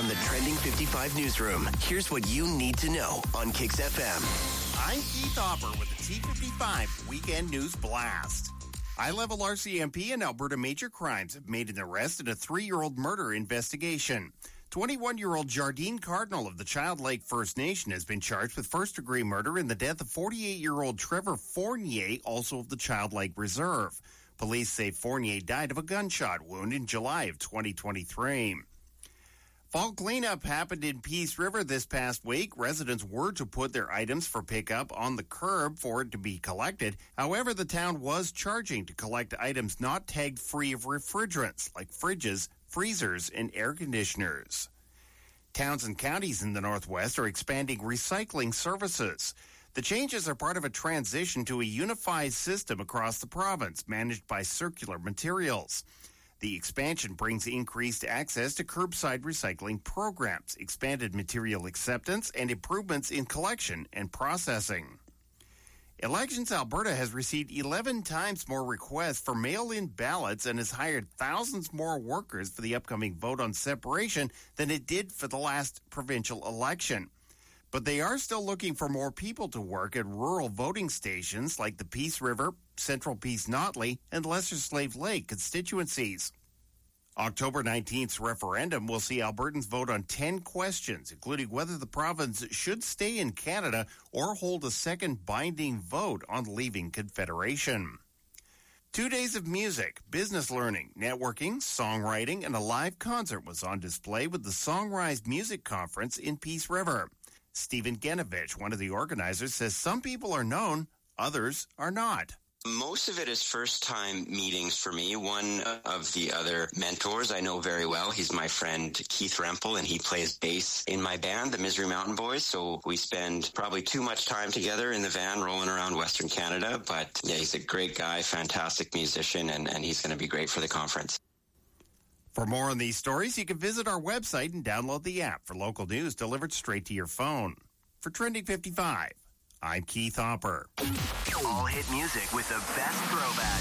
From the Trending 55 newsroom, here's what you need to know on Kicks FM. I'm Keith Hopper with the T55 Weekend News Blast. High-level RCMP and Alberta Major Crimes have made an arrest in a 3-year-old murder investigation. 21-year-old Jardine Cardinal of the Child Lake First Nation has been charged with first-degree murder in the death of 48-year-old Trevor Fournier, also of the Child Lake Reserve. Police say Fournier died of a gunshot wound in July of 2023. Fall cleanup happened in Peace River this past week. Residents were to put their items for pickup on the curb for it to be collected. However, the town was charging to collect items not tagged free of refrigerants, like fridges, freezers, and air conditioners. Towns and counties in the Northwest are expanding recycling services. The changes are part of a transition to a unified system across the province, managed by Circular Materials. The expansion brings increased access to curbside recycling programs, expanded material acceptance, and improvements in collection and processing. Elections Alberta has received 11 times more requests for mail-in ballots and has hired thousands more workers for the upcoming vote on separation than it did for the last provincial election. But they are still looking for more people to work at rural voting stations like the Peace River, Central Peace Notley, and Lesser Slave Lake constituencies. October 19th's referendum will see Albertans vote on 10 questions, including whether the province should stay in Canada or hold a second binding vote on leaving Confederation. 2 days of music, business learning, networking, songwriting, and a live concert was on display with the Songrise Music Conference in Peace River. Stephen Genovich, one of the organizers, says some people are known, others are not. Most of it is first-time meetings for me. One of the other mentors I know very well, he's my friend Keith Rempel, and he plays bass in my band, the Misery Mountain Boys. So we spend probably too much time together in the van rolling around Western Canada. But yeah, he's a great guy, fantastic musician, and he's going to be great for the conference. For more on these stories, you can visit our website and download the app for local news delivered straight to your phone. For Trending 55, I'm Keith Hopper. All hit music with the best throwbacks.